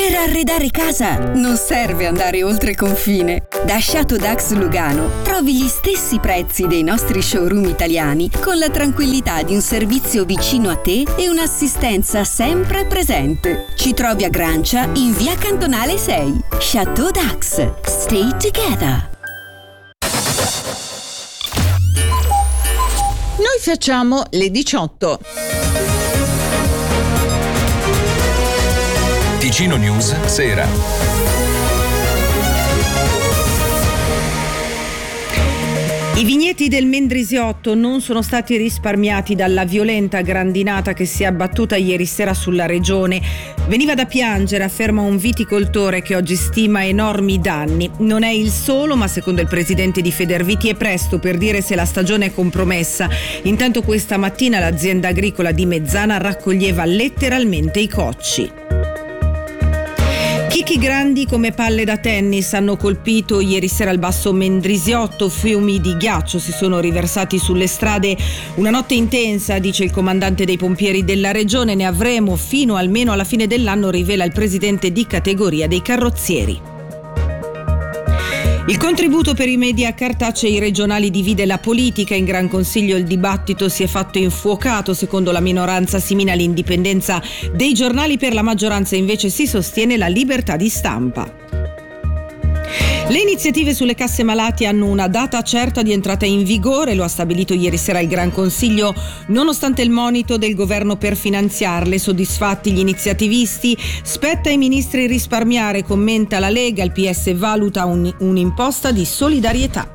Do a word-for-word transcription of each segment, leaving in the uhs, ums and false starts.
Per arredare casa non serve andare oltre confine. Da Chateau Dax Lugano trovi gli stessi prezzi dei nostri showroom italiani con la tranquillità di un servizio vicino a te e un'assistenza sempre presente. Ci trovi a Grancia in via Cantonale sei. Chateau Dax. Stay together. Noi facciamo le diciotto. Ticino News Sera. I vigneti del Mendrisiotto non sono stati risparmiati dalla violenta grandinata che si è abbattuta ieri sera sulla regione. Veniva da piangere, afferma un viticoltore che oggi stima enormi danni. Non è il solo, ma secondo il presidente di Federviti è presto per dire se la stagione è compromessa. Intanto questa mattina l'azienda agricola di Mezzana raccoglieva letteralmente i cocci. Chicchi grandi come palle da tennis hanno colpito ieri sera il basso Mendrisiotto. Fiumi di ghiaccio si sono riversati sulle strade. Una notte intensa, dice il comandante dei pompieri della regione. Ne avremo fino almeno alla fine dell'anno, rivela il presidente di categoria dei carrozzieri. Il contributo per i media cartacei regionali divide la politica. In Gran Consiglio il dibattito si è fatto infuocato. Secondo la minoranza si mina l'indipendenza dei giornali, per la maggioranza invece si sostiene la libertà di stampa. Le iniziative sulle casse malati hanno una data certa di entrata in vigore, lo ha stabilito ieri sera il Gran Consiglio, nonostante il monito del governo per finanziarle. Soddisfatti gli iniziativisti, spetta ai ministri risparmiare, commenta la Lega. Il P S valuta un, un'imposta di solidarietà.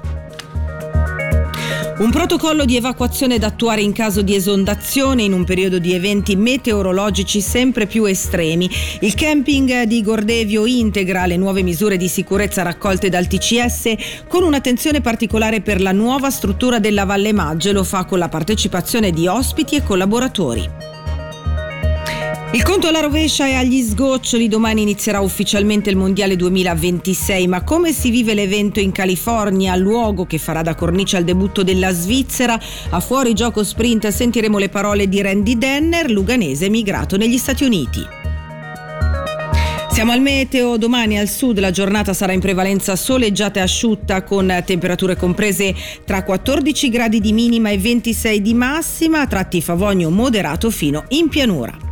Un protocollo di evacuazione da attuare in caso di esondazione in un periodo di eventi meteorologici sempre più estremi. Il camping di Gordevio integra le nuove misure di sicurezza raccolte dal T C S con un'attenzione particolare per la nuova struttura della Valle Magge. Lo fa con la partecipazione di ospiti e collaboratori. Il conto alla rovescia è agli sgoccioli. Domani inizierà ufficialmente il Mondiale duemilaventisei, ma come si vive l'evento in California, luogo che farà da cornice al debutto della Svizzera? A fuori gioco sprint sentiremo le parole di Randy Denner, luganese emigrato negli Stati Uniti. Siamo al meteo. Domani al sud la giornata sarà in prevalenza soleggiata e asciutta, con temperature comprese tra quattordici gradi di minima e ventisei di massima, a tratti favogno moderato fino in pianura.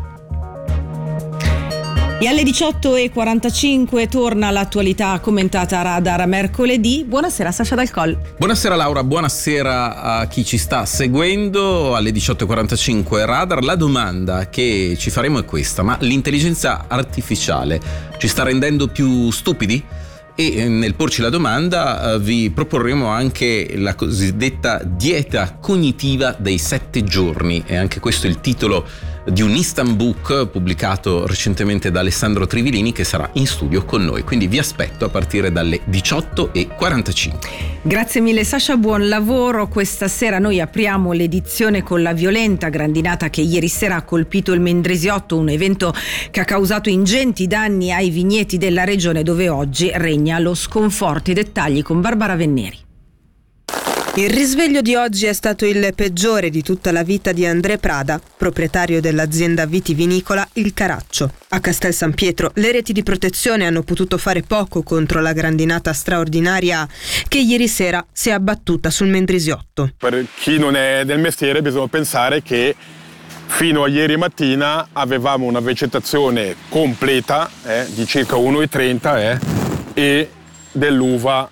E alle diciotto e quarantacinque torna l'attualità commentata a Radar mercoledì. Buonasera Sasha Dal Coll. Buonasera Laura, buonasera a chi ci sta seguendo. Alle diciotto e quarantacinque Radar. La domanda che ci faremo è questa: ma l'intelligenza artificiale ci sta rendendo più stupidi? E nel porci la domanda vi proporremo anche la cosiddetta dieta cognitiva dei sette giorni. E anche questo è il titolo di un instant book pubblicato recentemente da Alessandro Trivilini, che sarà in studio con noi. Quindi vi aspetto a partire dalle diciotto e quarantacinque. Grazie mille Sasha, buon lavoro. Questa sera noi apriamo l'edizione con la violenta grandinata che ieri sera ha colpito il Mendrisiotto, un evento che ha causato ingenti danni ai vigneti della regione, dove oggi regna lo sconforto. I dettagli con Barbara Venneri. Il risveglio di oggi è stato il peggiore di tutta la vita di André Prada, proprietario dell'azienda vitivinicola Il Caraccio. A Castel San Pietro le reti di protezione hanno potuto fare poco contro la grandinata straordinaria che ieri sera si è abbattuta sul Mendrisiotto. Per chi non è del mestiere bisogna pensare che fino a ieri mattina avevamo una vegetazione completa eh, di circa uno virgola trenta eh, e dell'uva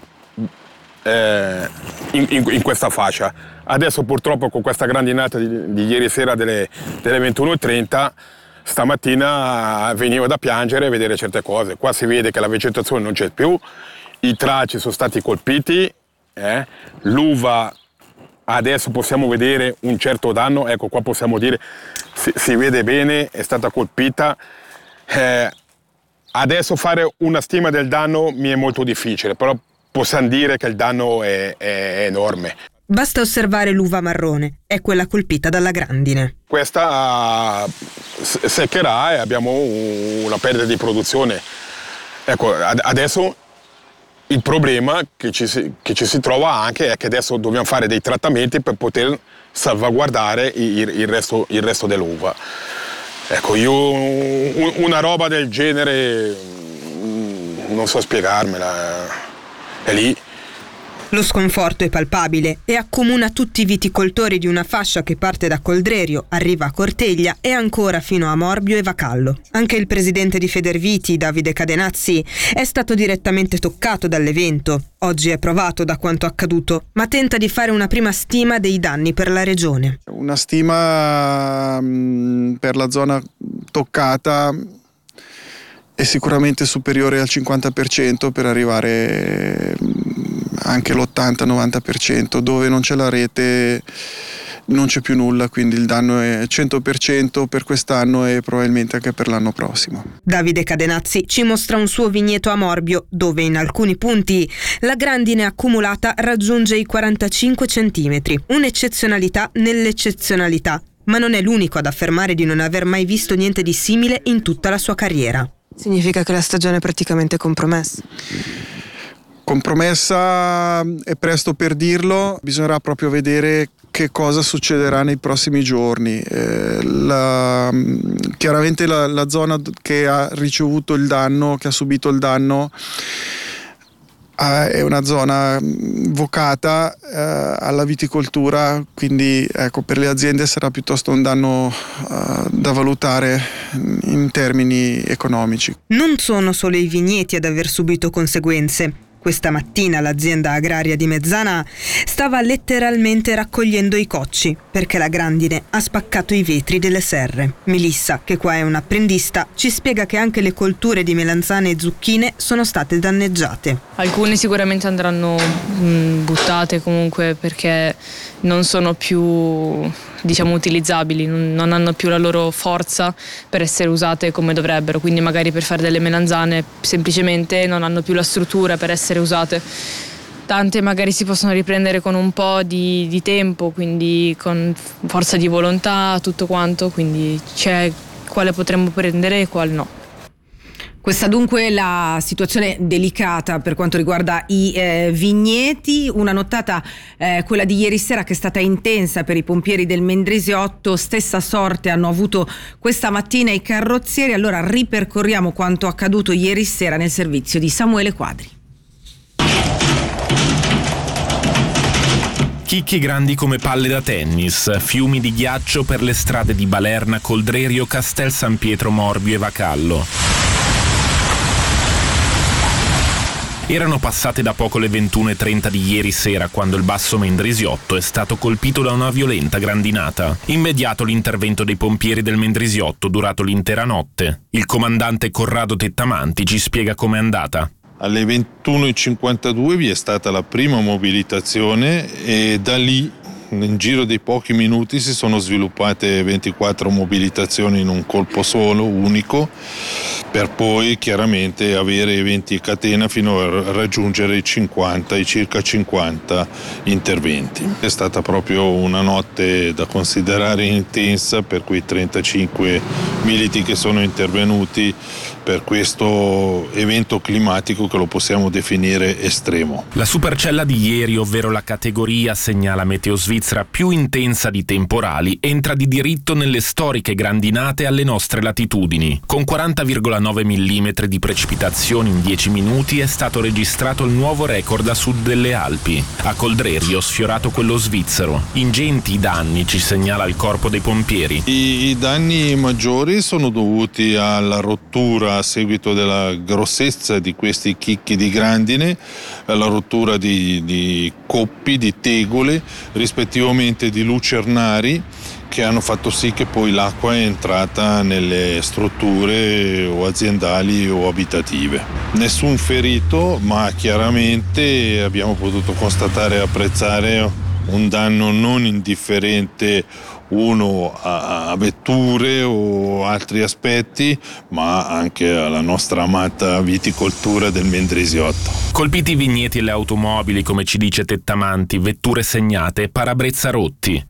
Eh, in, in, in questa fascia. Adesso purtroppo con questa grandinata di, di ieri sera delle, delle ventuno e trenta, stamattina veniva da piangere a vedere certe cose. Qua si vede che la vegetazione non c'è più, i tralci sono stati colpiti, eh, l'uva adesso possiamo vedere un certo danno, ecco qua possiamo dire si, si vede bene, è stata colpita. Eh, adesso fare una stima del danno mi è molto difficile, però possiamo dire che il danno è, è enorme. Basta osservare l'uva marrone, è quella colpita dalla grandine. Questa seccherà e abbiamo una perdita di produzione. Ecco, adesso il problema che ci, si, che ci si trova anche è che adesso dobbiamo fare dei trattamenti per poter salvaguardare il, il, resto, il resto dell'uva. Ecco, io una roba del genere non so spiegarmela, è lì. Lo sconforto è palpabile e accomuna tutti i viticoltori di una fascia che parte da Coldrerio, arriva a Corteglia e ancora fino a Morbio e Vacallo. Anche il presidente di Federviti, Davide Cadenazzi, è stato direttamente toccato dall'evento. Oggi è provato da quanto accaduto, ma tenta di fare una prima stima dei danni per la regione. Una stima mh, per la zona toccata è sicuramente superiore al cinquanta per cento per arrivare anche l'ottanta novanta per cento. Dove non c'è la rete non c'è più nulla, quindi il danno è cento per cento per quest'anno e probabilmente anche per l'anno prossimo. Davide Cadenazzi ci mostra un suo vigneto a Morbio, dove in alcuni punti la grandine accumulata raggiunge i quarantacinque centimetri, un'eccezionalità nell'eccezionalità, ma non è l'unico ad affermare di non aver mai visto niente di simile in tutta la sua carriera. Significa che la stagione è praticamente compromessa? Compromessa è presto per dirlo, bisognerà proprio vedere che cosa succederà nei prossimi giorni. Eh, la, chiaramente la, la zona che ha ricevuto il danno, che ha subito il danno, eh, è una zona vocata eh, alla viticoltura, quindi ecco, per le aziende sarà piuttosto un danno eh, da valutare in termini economici. Non sono solo i vigneti ad aver subito conseguenze. Questa mattina l'azienda agraria di Mezzana stava letteralmente raccogliendo i cocci perché la grandine ha spaccato i vetri delle serre. Melissa, che qua è un'apprendista, ci spiega che anche le colture di melanzane e zucchine sono state danneggiate. Alcune sicuramente andranno mh, buttate comunque perché non sono più, diciamo, utilizzabili, non, non hanno più la loro forza per essere usate come dovrebbero, quindi magari per fare delle melanzane semplicemente non hanno più la struttura per essere usate. Tante magari si possono riprendere con un po' di, di tempo, quindi con forza di volontà, tutto quanto, quindi c'è quale potremmo prendere e quale no. Questa dunque è la situazione delicata per quanto riguarda i eh, vigneti. Una nottata, eh, quella di ieri sera, che è stata intensa per i pompieri del Mendrisiotto. Stessa sorte hanno avuto questa mattina i carrozzieri. Allora ripercorriamo quanto accaduto ieri sera nel servizio di Samuele Quadri. Chicchi grandi come palle da tennis, fiumi di ghiaccio per le strade di Balerna, Coldrerio, Castel San Pietro, Morbio e Vacallo. Erano passate da poco le ventuno e trenta di ieri sera quando il basso Mendrisiotto è stato colpito da una violenta grandinata. Immediato l'intervento dei pompieri del Mendrisiotto, durato l'intera notte. Il comandante Corrado Tettamanti ci spiega com'è andata. Alle ventuno e cinquantadue vi è stata la prima mobilitazione e da lì, nel giro di pochi minuti, si sono sviluppate ventiquattro mobilitazioni in un colpo solo, unico, per poi chiaramente avere eventi a catena fino a raggiungere i cinquanta, i circa cinquanta interventi. È stata proprio una notte da considerare intensa per quei trentacinque militi che sono intervenuti per questo evento climatico che lo possiamo definire estremo. La supercella di ieri, ovvero la categoria, segnala Meteo Svizzera, più intensa di temporali, entra di diritto nelle storiche grandinate alle nostre latitudini. Con quaranta virgola nove millimetri di precipitazioni in dieci minuti è stato registrato il nuovo record a sud delle Alpi. A Coldrerio sfiorato quello svizzero. Ingenti i danni, ci segnala il corpo dei pompieri. I, i danni maggiori sono dovuti alla rottura a seguito della grossezza di questi chicchi di grandine, alla rottura di, di coppi, di tegole, rispettivamente di lucernari, che hanno fatto sì che poi l'acqua è entrata nelle strutture o aziendali o abitative. Nessun ferito, ma chiaramente abbiamo potuto constatare e apprezzare un danno non indifferente, uno a, a vetture o altri aspetti, ma anche alla nostra amata viticoltura del Mendrisiotto. Colpiti i vigneti e le automobili, come ci dice Tettamanti, vetture segnate e parabrezza rotti.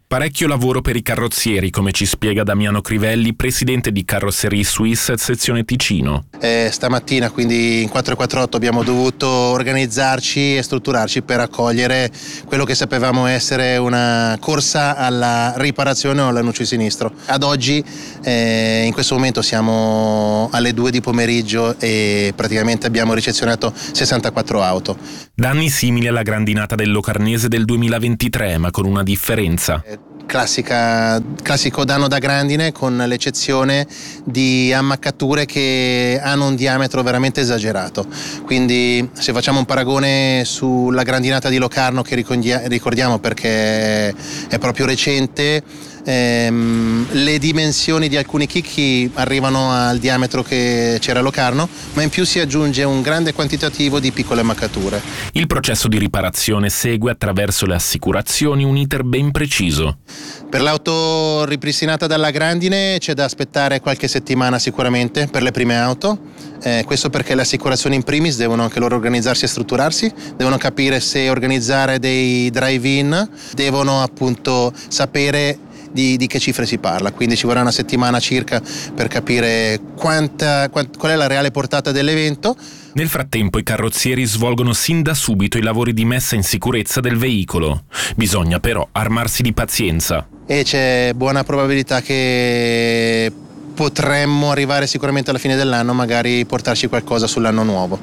Parecchio lavoro per i carrozzieri, come ci spiega Damiano Crivelli, presidente di Carrozzerie Suisse, sezione Ticino. Eh, stamattina, quindi in quattrocentoquarantotto, abbiamo dovuto organizzarci e strutturarci per accogliere quello che sapevamo essere una corsa alla riparazione o all'annuncio di sinistro. Ad oggi, eh, in questo momento siamo alle due di pomeriggio e praticamente abbiamo ricezionato sessantaquattro auto. Danni simili alla grandinata del Locarnese del duemilaventitré, ma con una differenza. Classica, classico danno da grandine, con l'eccezione di ammaccature che hanno un diametro veramente esagerato. Quindi se facciamo un paragone sulla grandinata di Locarno, che ricordiamo perché è proprio recente, ehm, le dimensioni di alcuni chicchi arrivano al diametro che c'era a Locarno, ma in più si aggiunge un grande quantitativo di piccole ammaccature. Il processo di riparazione segue attraverso le assicurazioni un iter ben preciso. Per l'auto ripristinata dalla grandine c'è da aspettare qualche settimana sicuramente per le prime auto, eh, questo perché le assicurazioni in primis devono anche loro organizzarsi e strutturarsi, devono capire se organizzare dei drive-in, devono appunto sapere Di, di che cifre si parla, quindi ci vorrà una settimana circa per capire quanta, quant, qual è la reale portata dell'evento. Nel frattempo i carrozzieri svolgono sin da subito i lavori di messa in sicurezza del veicolo. Bisogna però armarsi di pazienza. E c'è buona probabilità che potremmo arrivare sicuramente alla fine dell'anno, magari portarci qualcosa sull'anno nuovo.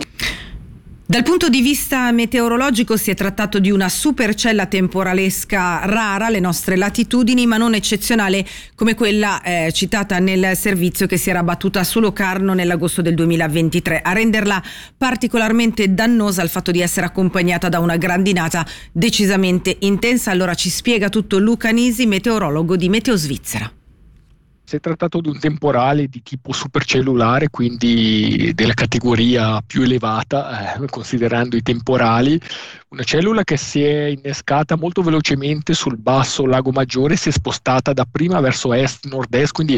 Dal punto di vista meteorologico si è trattato di una supercella temporalesca rara alle nostre latitudini, ma non eccezionale come quella eh, citata nel servizio che si era abbattuta su Locarno nell'agosto del duemilaventitré. A renderla particolarmente dannosa il fatto di essere accompagnata da una grandinata decisamente intensa. Allora ci spiega tutto Luca Nisi, meteorologo di Meteo Svizzera. Si è trattato di un temporale di tipo supercellulare, quindi della categoria più elevata, eh, considerando i temporali. Una cellula che si è innescata molto velocemente sul basso Lago Maggiore, si è spostata da prima verso est-nord-est, quindi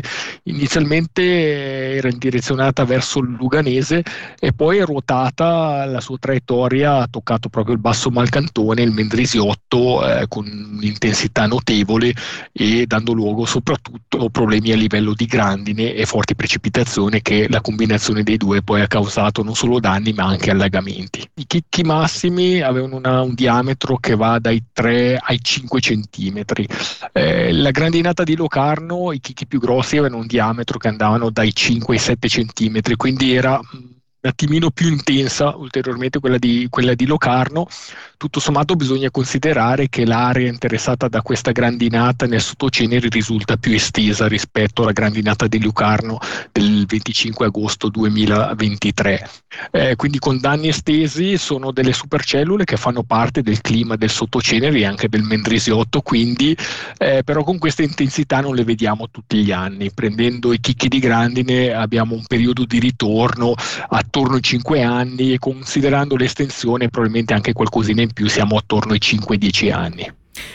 inizialmente era direzionata verso il Luganese e poi è ruotata, la sua traiettoria ha toccato proprio il basso Malcantone, il Mendrisiotto, eh, con un'intensità notevole e dando luogo soprattutto a problemi a livello di grandine e forti precipitazioni, che la combinazione dei due poi ha causato non solo danni ma anche allagamenti. I chicchi massimi avevano una, un diametro che va dai tre ai cinque centimetri. Eh, la grandinata di Locarno, i chicchi più grossi avevano un diametro che andavano dai cinque ai sette centimetri, quindi era un attimino più intensa ulteriormente quella di, quella di Locarno. Tutto sommato bisogna considerare che l'area interessata da questa grandinata nel sottoceneri risulta più estesa rispetto alla grandinata di Locarno del venticinque agosto duemilaventitré. Eh, quindi con danni estesi sono delle supercellule che fanno parte del clima del sottoceneri e anche del Mendrisiotto, quindi eh, però con questa intensità non le vediamo tutti gli anni. Prendendo i chicchi di grandine abbiamo un periodo di ritorno attorno ai cinque anni e considerando l'estensione probabilmente anche qualcosina in più, siamo attorno ai cinque dieci anni.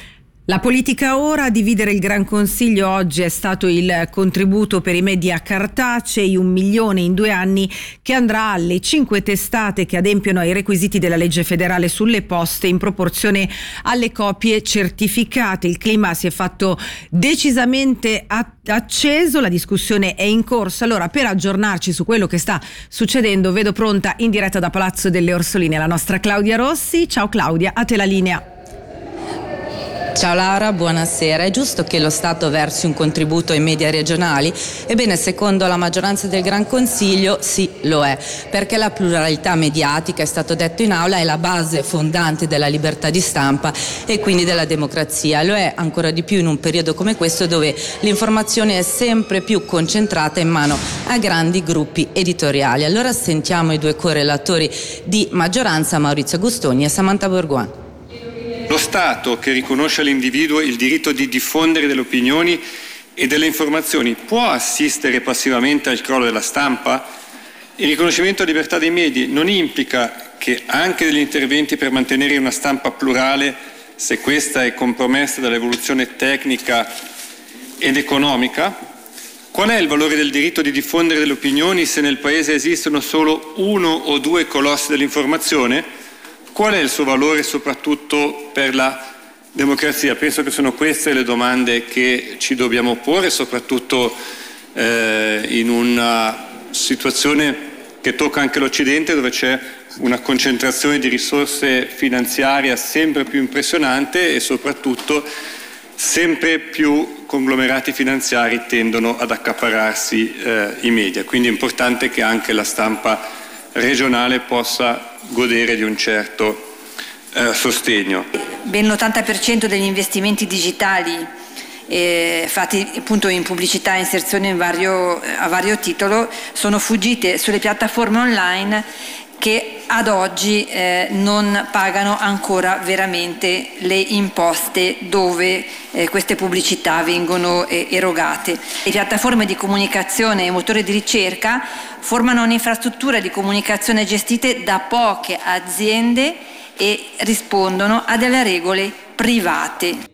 La politica ora, a dividere il Gran Consiglio oggi è stato il contributo per i media cartacei, un milione in due anni che andrà alle cinque testate che adempiono ai requisiti della legge federale sulle poste in proporzione alle copie certificate. Il clima si è fatto decisamente acceso, la discussione è in corso. Allora, per aggiornarci su quello che sta succedendo, vedo pronta in diretta da Palazzo delle Orsoline la nostra Claudia Rossi. Ciao Claudia, a te la linea. Ciao Laura, buonasera. È giusto che lo Stato versi un contributo ai media regionali? Ebbene, secondo la maggioranza del Gran Consiglio sì, lo è, perché la pluralità mediatica, è stato detto in aula, è la base fondante della libertà di stampa e quindi della democrazia. Lo è ancora di più in un periodo come questo, dove l'informazione è sempre più concentrata in mano a grandi gruppi editoriali. Allora sentiamo i due correlatori di maggioranza, Maurizio Gustoni e Samantha Borguin. Lo Stato, che riconosce all'individuo il diritto di diffondere delle opinioni e delle informazioni, può assistere passivamente al crollo della stampa? Il riconoscimento della libertà dei media non implica che anche degli interventi per mantenere una stampa plurale, se questa è compromessa dall'evoluzione tecnica ed economica? Qual è il valore del diritto di diffondere delle opinioni se nel Paese esistono solo uno o due colossi dell'informazione? Qual è il suo valore soprattutto per la democrazia. Penso che sono queste le domande che ci dobbiamo porre, soprattutto eh, in una situazione che tocca anche l'Occidente, dove c'è una concentrazione di risorse finanziarie sempre più impressionante e soprattutto sempre più conglomerati finanziari tendono ad accaparrarsi eh, i media. Quindi è importante che anche la stampa regionale possa godere di un certo eh, sostegno. Ben l'ottanta per cento degli investimenti digitali eh, fatti appunto in pubblicità e inserzione in vario, a vario titolo sono fuggite sulle piattaforme online che ad oggi eh, non pagano ancora veramente le imposte dove eh, queste pubblicità vengono eh, erogate. Le piattaforme di comunicazione e motori di ricerca formano un'infrastruttura di comunicazione gestite da poche aziende e rispondono a delle regole private.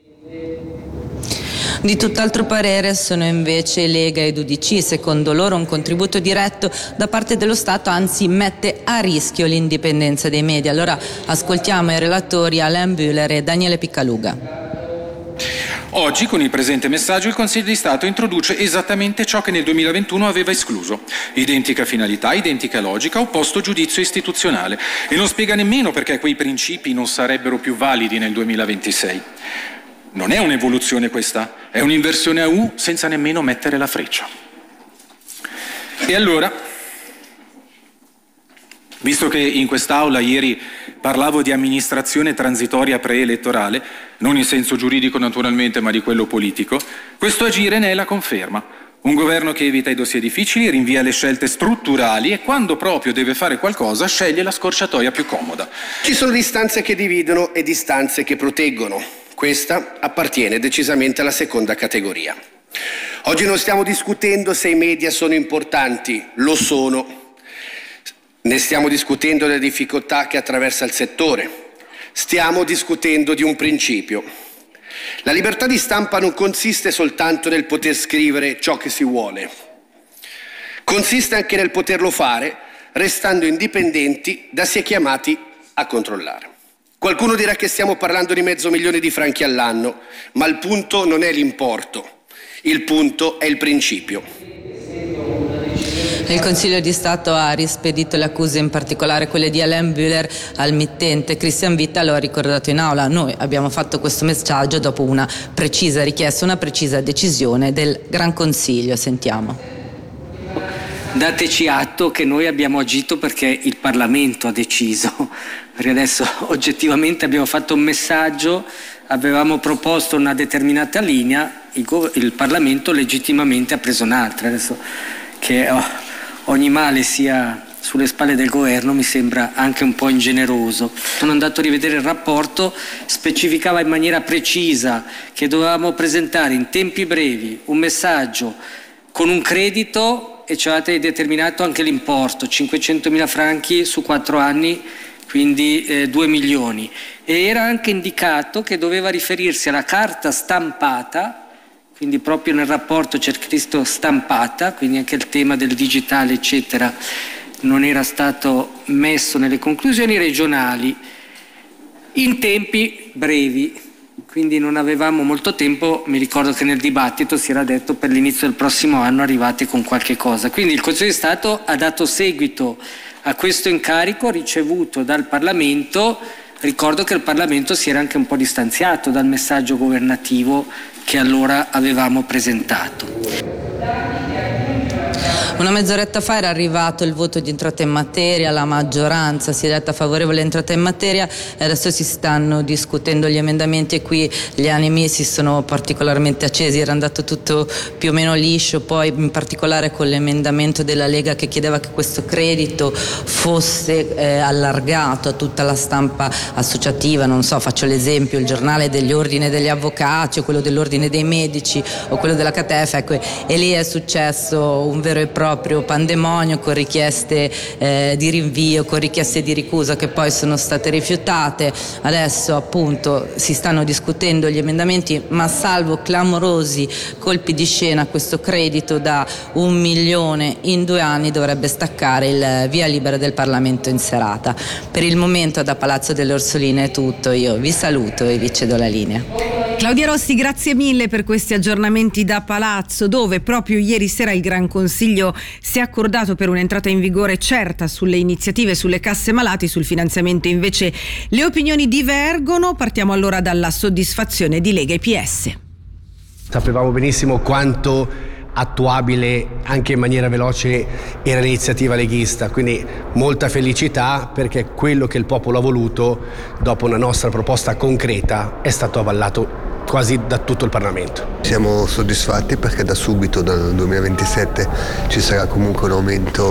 Di tutt'altro parere sono invece Lega ed U D C. Secondo loro un contributo diretto da parte dello Stato anzi mette a rischio l'indipendenza dei media. Allora ascoltiamo i relatori Alain Bühler e Daniele Piccaluga. Oggi, con il presente messaggio, il Consiglio di Stato introduce esattamente ciò che nel duemilaventuno aveva escluso. Identica finalità, identica logica, opposto giudizio istituzionale. E non spiega nemmeno perché quei principi non sarebbero più validi nel duemilaventisei. Non è un'evoluzione questa, è un'inversione a U senza nemmeno mettere la freccia. E allora, visto che in quest'Aula ieri parlavo di amministrazione transitoria preelettorale, non in senso giuridico naturalmente, ma di quello politico, questo agire ne è la conferma. Un governo che evita i dossier difficili, rinvia le scelte strutturali e quando proprio deve fare qualcosa sceglie la scorciatoia più comoda. Ci sono distanze che dividono e distanze che proteggono. Questa appartiene decisamente alla seconda categoria. Oggi non stiamo discutendo se i media sono importanti, lo sono. Ne stiamo discutendo delle difficoltà che attraversa il settore. Stiamo discutendo di un principio. La libertà di stampa non consiste soltanto nel poter scrivere ciò che si vuole. Consiste anche nel poterlo fare restando indipendenti da si è chiamati a controllare. Qualcuno dirà che stiamo parlando di mezzo milione di franchi all'anno, ma il punto non è l'importo, il punto è il principio. Il Consiglio di Stato ha rispedito le accuse, in particolare quelle di Alain Bühler al mittente. Christian Witta lo ha ricordato in aula. Noi abbiamo fatto questo messaggio dopo una precisa richiesta, una precisa decisione del Gran Consiglio. Sentiamo. Dateci atto che noi abbiamo agito perché il Parlamento ha deciso, perché adesso oggettivamente abbiamo fatto un messaggio, avevamo proposto una determinata linea, il, go- il Parlamento legittimamente ha preso un'altra. Adesso che oh, ogni male sia sulle spalle del governo mi sembra anche un po' ingeneroso. Sono andato a rivedere il rapporto, specificava in maniera precisa che dovevamo presentare in tempi brevi un messaggio con un credito e ci avete determinato anche l'importo, cinquecentomila franchi su quattro anni, quindi eh, due milioni. E era anche indicato che doveva riferirsi alla carta stampata, quindi proprio nel rapporto c'è scritto stampata, quindi anche il tema del digitale eccetera non era stato messo nelle conclusioni regionali, in tempi brevi. Quindi non avevamo molto tempo, mi ricordo che nel dibattito si era detto per l'inizio del prossimo anno arrivate con qualche cosa. Quindi il Consiglio di Stato ha dato seguito a questo incarico ricevuto dal Parlamento. Ricordo che il Parlamento si era anche un po' distanziato dal messaggio governativo che allora avevamo presentato. Una mezz'oretta fa era arrivato il voto di entrata in materia, la maggioranza si è detta favorevole entrata in materia e adesso si stanno discutendo gli emendamenti e qui gli animi si sono particolarmente accesi, era andato tutto più o meno liscio, poi in particolare con l'emendamento della Lega che chiedeva che questo credito fosse eh, allargato a tutta la stampa associativa, non so, faccio l'esempio, il giornale degli ordini degli avvocati o quello dell'ordine dei medici o quello della Catefa, ecco, e lì è successo un vero e proprio proprio pandemonio, con richieste eh, di rinvio, con richieste di ricusa che poi sono state rifiutate. Adesso appunto si stanno discutendo gli emendamenti, ma salvo clamorosi colpi di scena, questo credito da un milione in due anni dovrebbe staccare il via libera del Parlamento in serata. Per il momento da Palazzo delle Orsoline è tutto, io vi saluto e vi cedo la linea. Claudia Rossi, grazie mille per questi aggiornamenti da Palazzo, dove proprio ieri sera il Gran Consiglio si è accordato per un'entrata in vigore certa sulle iniziative sulle casse malati. Sul finanziamento invece le opinioni divergono. Partiamo allora dalla soddisfazione di Lega e P S. Sapevamo benissimo quanto attuabile anche in maniera veloce era l'iniziativa leghista, quindi molta felicità, perché quello che il popolo ha voluto dopo una nostra proposta concreta è stato avallato quasi da tutto il Parlamento. Siamo soddisfatti perché da subito, dal duemilaventisette, ci sarà comunque un aumento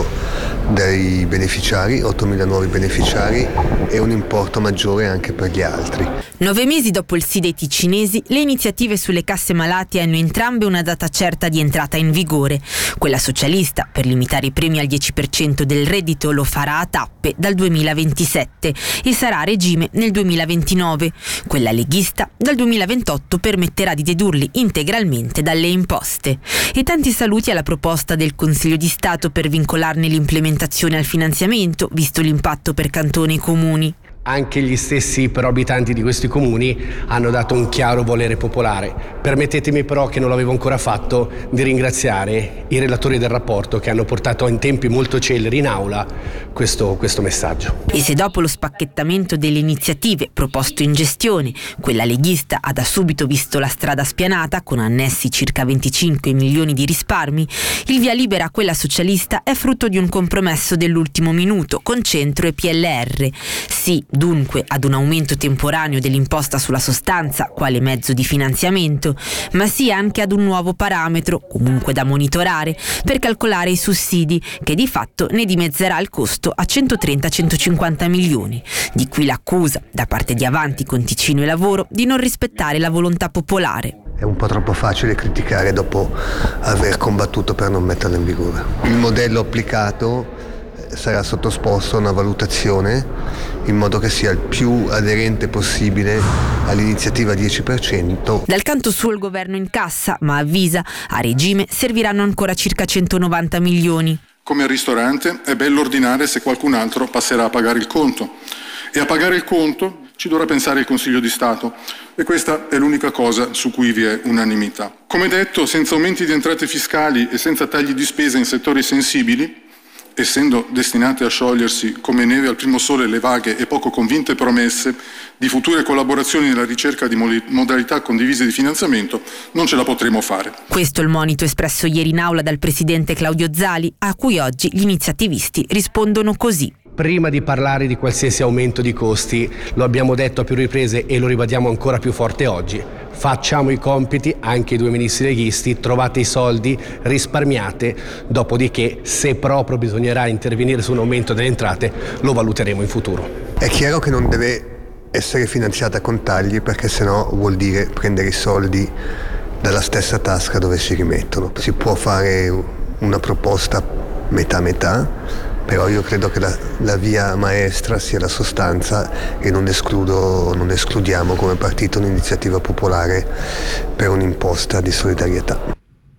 dei beneficiari, ottomila nuovi beneficiari, e un importo maggiore anche per gli altri. Nove mesi dopo il sì dei ticinesi, le iniziative sulle casse malati hanno entrambe una data certa di entrata in vigore. Quella socialista, per limitare i premi al dieci per cento del reddito, lo farà a tappe dal duemilaventisette e sarà a regime nel duemilaventinove. Quella leghista dal duemilaventotto permetterà di dedurli integralmente dalle imposte. E tanti saluti alla proposta del Consiglio di Stato per vincolarne l'implementazione al finanziamento, visto l'impatto per cantoni e comuni. Anche gli stessi però abitanti di questi comuni hanno dato un chiaro volere popolare. Permettetemi però, che non l'avevo ancora fatto, di ringraziare i relatori del rapporto che hanno portato in tempi molto celeri in aula questo, questo messaggio. E se dopo lo spacchettamento delle iniziative proposto in gestione, quella leghista ha da subito visto la strada spianata con annessi circa venticinque milioni di risparmi, il via libera a quella socialista è frutto di un compromesso dell'ultimo minuto con Centro e P L R. Sì, dunque ad un aumento temporaneo dell'imposta sulla sostanza quale mezzo di finanziamento, ma sì anche ad un nuovo parametro, comunque da monitorare, per calcolare i sussidi, che di fatto ne dimezzerà il costo a centotrenta centocinquanta milioni. Di qui l'accusa, da parte di Avanti con Ticino e Lavoro, di non rispettare la volontà popolare. È un po' troppo facile criticare dopo aver combattuto per non metterlo in vigore. Il modello applicato sarà sottoposto a una valutazione in modo che sia il più aderente possibile all'iniziativa dieci per cento. Dal canto suo il governo incassa, ma avvisa, a regime serviranno ancora circa centonovanta milioni. Come al ristorante è bello ordinare se qualcun altro passerà a pagare il conto, e a pagare il conto ci dovrà pensare il Consiglio di Stato, e questa è l'unica cosa su cui vi è unanimità. Come detto, senza aumenti di entrate fiscali e senza tagli di spesa in settori sensibili, essendo destinate a sciogliersi come neve al primo sole le vaghe e poco convinte promesse di future collaborazioni nella ricerca di modalità condivise di finanziamento, non ce la potremo fare. Questo è il monito espresso ieri in aula dal presidente Claudio Zali, a cui oggi gli iniziativisti rispondono così. Prima di parlare di qualsiasi aumento di costi, lo abbiamo detto a più riprese e lo ribadiamo ancora più forte oggi, facciamo i compiti, anche i due ministri leghisti, trovate i soldi, risparmiate, dopodiché se proprio bisognerà intervenire su un aumento delle entrate lo valuteremo in futuro. È chiaro che non deve essere finanziata con tagli, perché sennò vuol dire prendere i soldi dalla stessa tasca dove si rimettono. Si può fare una proposta metà metà, però io credo che la, la via maestra sia la sostanza, e non escludo, non escludiamo come partito un'iniziativa popolare per un'imposta di solidarietà.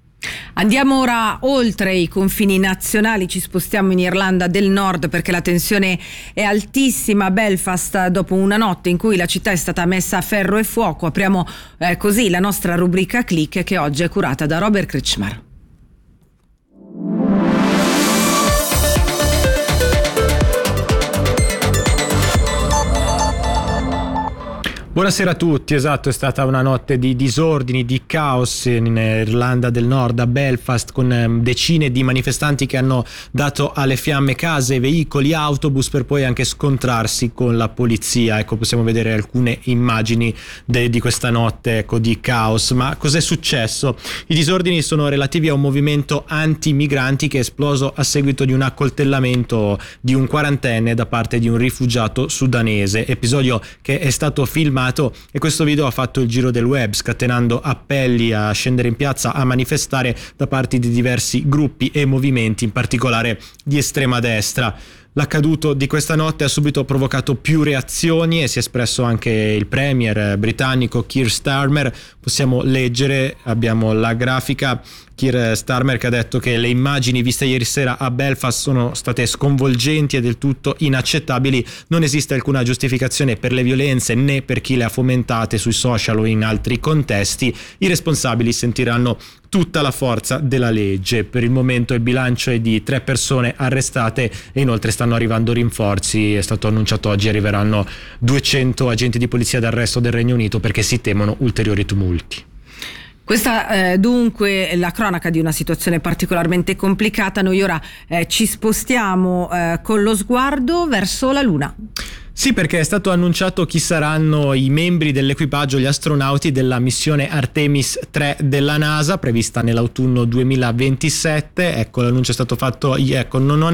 Andiamo ora oltre i confini nazionali, ci spostiamo in Irlanda del Nord, perché la tensione è altissima a Belfast dopo una notte in cui la città è stata messa a ferro e fuoco. Apriamo eh, così la nostra rubrica Click, che oggi è curata da Robert Kretschmar. Buonasera a tutti, esatto, è stata una notte di disordini, di caos in Irlanda del Nord, a Belfast, con decine di manifestanti che hanno dato alle fiamme case, veicoli, autobus, per poi anche scontrarsi con la polizia. Ecco, possiamo vedere alcune immagini de- di questa notte, ecco, di caos. Ma cos'è successo? I disordini sono relativi a un movimento anti-migranti che è esploso a seguito di un accoltellamento di un quarantenne da parte di un rifugiato sudanese, episodio che è stato filmato filmato, e questo video ha fatto il giro del web, scatenando appelli a scendere in piazza a manifestare da parte di diversi gruppi e movimenti, in particolare di estrema destra. L'accaduto di questa notte ha subito provocato più reazioni e si è espresso anche il premier britannico Keir Starmer. Possiamo leggere, abbiamo la grafica. Keir Starmer che ha detto che le immagini viste ieri sera a Belfast sono state sconvolgenti e del tutto inaccettabili. Non esiste alcuna giustificazione per le violenze né per chi le ha fomentate sui social o in altri contesti. I responsabili sentiranno tutta la forza della legge. Per il momento il bilancio è di tre persone arrestate e inoltre stanno arrivando rinforzi. È stato annunciato oggi arriveranno duecento agenti di polizia d'arresto del Regno Unito perché si temono ulteriori tumulti. Questa eh, dunque è la cronaca di una situazione particolarmente complicata. Noi ora eh, ci spostiamo eh, con lo sguardo verso la Luna. Sì, perché è stato annunciato chi saranno i membri dell'equipaggio, gli astronauti della missione Artemis tre della NASA, prevista nell'autunno duemilaventisette. Ecco, l'annuncio è stato fatto, ecco, non ho